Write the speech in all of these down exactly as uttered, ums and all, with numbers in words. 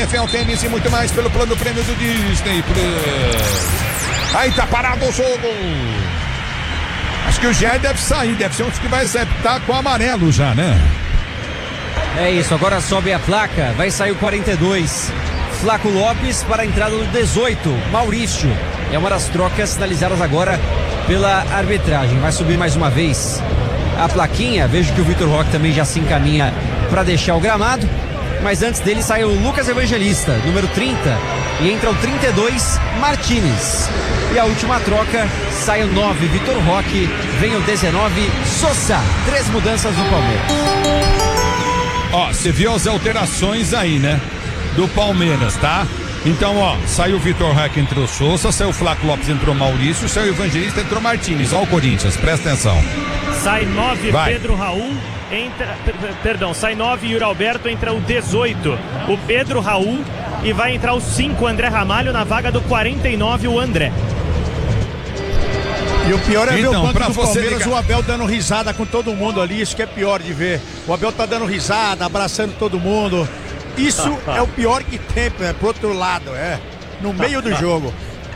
F L, tênis e muito mais pelo plano prêmio do Disney Plus. Aí tá parado o jogo. Acho que o Jair deve sair, deve ser um que vai tá com amarelo já, né? É isso, agora sobe a placa, vai sair o quarenta e dois. Flaco Lopes para a entrada do dezoito, Maurício. É uma das trocas sinalizadas agora pela arbitragem. Vai subir mais uma vez a plaquinha. Vejo que o Vitor Roque também já se encaminha para deixar o gramado. Mas antes dele sai o Lucas Evangelista, número trinta. E entra o trinta e dois, Martínez. E a última troca, sai o nove, Vitor Roque. Vem o dezenove, Sosa. Três mudanças do Palmeiras. Ó, você viu as alterações aí, né? Do Palmeiras, tá? Então, ó, saiu o Vitor Roque, entrou o Sousa, saiu o Flaco Lopes, entrou o Maurício, saiu o Evangelista, entrou o Martínez. Ó o Corinthians, presta atenção. Sai nove, Pedro Raul, entra, perdão, sai nove, Yuri Alberto, entra o dezoito, o Pedro Raul, e vai entrar o cinco, André Ramalho, na vaga do quarenta e nove, o André. E o pior é então, ver o banco do Palmeiras, ligar... o Abel dando risada com todo mundo ali, isso que é pior de ver. O Abel tá dando risada, abraçando todo mundo. Isso é o pior que tem, é pro outro lado, é. No meio do jogo.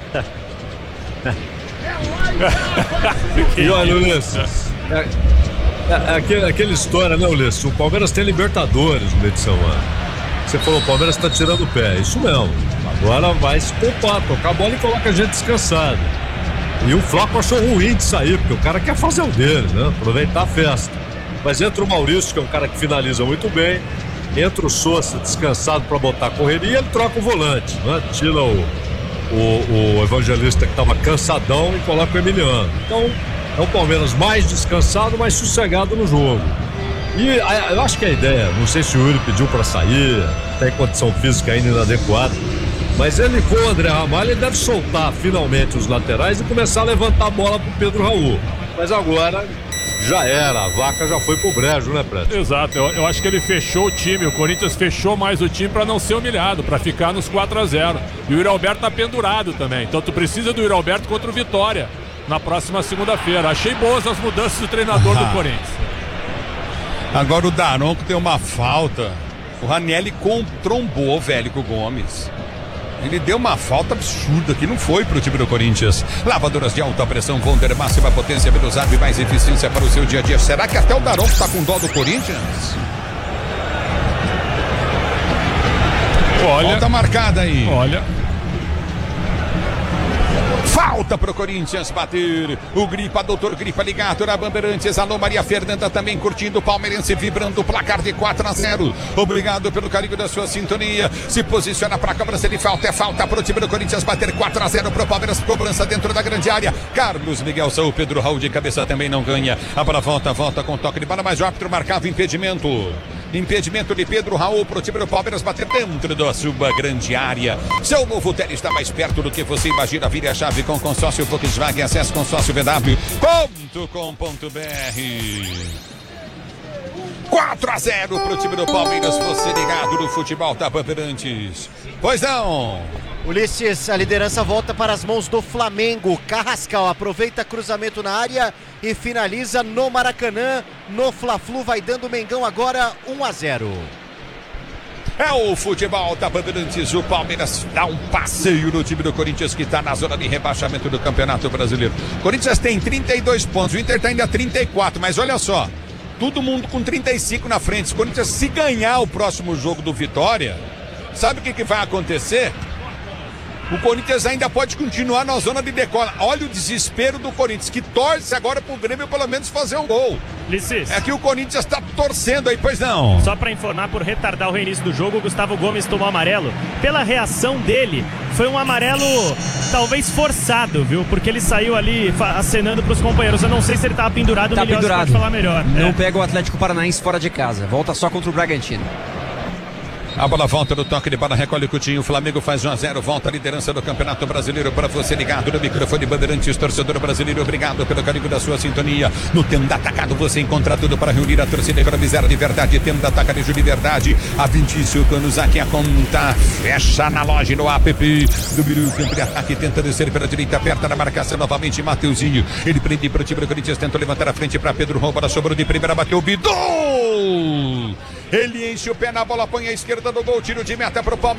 E olha, Ulisses, é, é, aquele, aquela história, né, Ulisses? O Palmeiras tem Libertadores no meio de semana. Você falou, o Palmeiras tá tirando o pé. Isso mesmo. Agora vai se poupar, tocar a bola e coloca a gente descansado. E o Flaco achou ruim de sair, porque o cara quer fazer o dele, né? Aproveitar a festa. Mas entra o Maurício, que é um cara que finaliza muito bem. Entra o Sousa descansado para botar a correria, ele troca o volante, né? Tira o, o, o Evangelista que estava cansadão e coloca o Emiliano. Então é um Palmeiras mais descansado, mais sossegado no jogo. E a, eu acho que a ideia, não sei se o Yuri pediu para sair, tem condição física ainda inadequada, mas ele com o André Ramalho ele deve soltar finalmente os laterais e começar a levantar a bola pro Pedro Raul. Mas agora já era, a vaca já foi pro brejo, né, Preto? Exato, eu, eu acho que ele fechou o time, o Corinthians fechou mais o time para não ser humilhado, para ficar nos quatro a zero. E o Yuri Alberto tá pendurado também, então tu precisa do Yuri Alberto contra o Vitória na próxima segunda-feira. Achei boas as mudanças do treinador ah. do Corinthians. Agora o Daronco tem uma falta, o Ranieri trombou, velho, com o Gomes. Ele deu uma falta absurda que não foi pro time do Corinthians. Lavadoras de alta pressão, Wonder, máxima potência, velocidade e mais eficiência para o seu dia a dia. Será que até o Daronco tá com dó do Corinthians? Olha. Falta marcada aí. Olha. Falta pro Corinthians bater. O Gripa, doutor Gripa ligado na Bandeirantes. Alô, Maria Fernanda também curtindo o Palmeirense, vibrando o placar de quatro a zero. Obrigado pelo carinho da sua sintonia. Se posiciona pra cobrança de falta. É falta pro time do Corinthians bater quatro a zero pro Palmeiras. Cobrança dentro da grande área. Carlos Miguel Saúl, Pedro Raul de cabeça também não ganha. A bola volta, volta com toque de bola, mas o árbitro marcava impedimento. Impedimento de Pedro Raul pro time do Palmeiras bater dentro da sua grande área. Seu novo Tele está mais perto do que você imagina. Vire a chave com consórcio Volkswagen. Acesse consórcio v w ponto com ponto b r. quatro a zero pro time do Palmeiras. Você ligado no futebol da Bandeirantes. Pois não. Ulisses, a liderança volta para as mãos do Flamengo. Carrascal aproveita cruzamento na área e finaliza no Maracanã. No Fla-Flu vai dando o Mengão agora um a zero. É o futebol da Bandeirantes. O Palmeiras dá um passeio no time do Corinthians, que está na zona de rebaixamento do Campeonato Brasileiro. O Corinthians tem trinta e dois pontos, o Inter está ainda trinta e quatro, mas olha só, todo mundo com trinta e cinco na frente. O Corinthians, se ganhar o próximo jogo do Vitória, sabe o que, que vai acontecer? O Corinthians ainda pode continuar na zona de decola. Olha o desespero do Corinthians, que torce agora pro Grêmio pelo menos fazer um gol. Licis. É que o Corinthians tá torcendo aí, pois não. Só para informar, por retardar o reinício do jogo, o Gustavo Gomes tomou amarelo. Pela reação dele, foi um amarelo talvez forçado, viu? Porque ele saiu ali acenando pros companheiros. Eu não sei se ele tava pendurado, tá melhor, pendurado. Pode falar melhor. Não é. pega o Atlético Paranaense fora de casa. Volta só contra o Bragantino. A bola volta no toque de bola, recolhe o Coutinho. O Flamengo faz um a zero, volta a liderança do Campeonato Brasileiro para você ligado no microfone Bandeirantes, torcedor brasileiro. Obrigado pelo carinho da sua sintonia. No Tenda Atacado você encontra tudo para reunir a torcida e economizar de verdade. Tenda Atacarejo de verdade. Há vinte e cinco anos aqui a conta fecha na loja no app do Biru. Campo de ataque, tenta descer pela direita, aperta na marcação novamente. Mateuzinho, ele prende para o time do Corinthians, tenta levantar a frente para Pedro Rouba, sobrou de primeira, bateu o Bidu. Ele enche o pé na bola, põe a esquerda do gol, tiro de meta pro Palmeiras.